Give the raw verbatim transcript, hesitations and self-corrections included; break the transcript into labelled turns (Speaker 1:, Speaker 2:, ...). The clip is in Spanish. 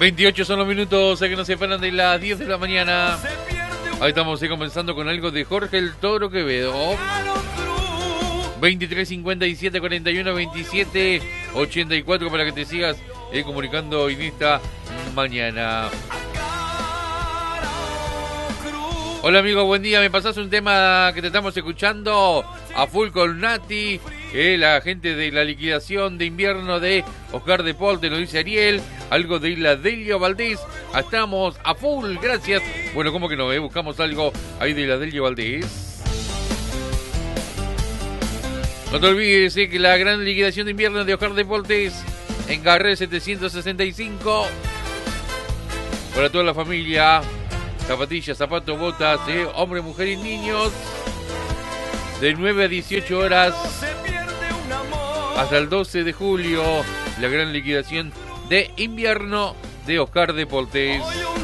Speaker 1: veintiocho son los minutos que nos separan de las diez de la mañana. Ahí estamos eh, comenzando con algo de Jorge el Toro Quevedo. veintitrés cincuenta y siete cuarenta y uno veintisiete ochenta y cuatro para que te sigas eh, comunicando en esta mañana. Hola amigo, buen día. ¿Me pasás un tema que te estamos escuchando a full con Nati? Eh, la gente de la liquidación de invierno de Oscar de Paul, te lo dice Ariel. Algo de Isla Delio Valdés. Estamos a full, gracias. Bueno, ¿cómo que no? Eh? Buscamos algo ahí de Isla Delio Valdés. No te olvides eh, que la gran liquidación de invierno de Oscar de Poltes en Garré setecientos sesenta y cinco. Para toda la familia. Zapatillas, zapatos, botas, eh, hombre, mujer y niños. De nueve a dieciocho horas. Hasta el doce de julio. La gran liquidación de invierno de Oscar de Poltes.